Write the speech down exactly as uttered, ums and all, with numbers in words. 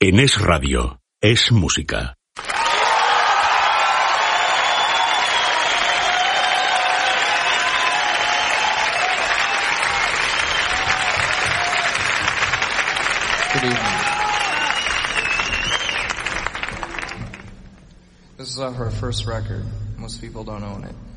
En Es Radio, es música. Good evening. This is our first record. Most people don't own it.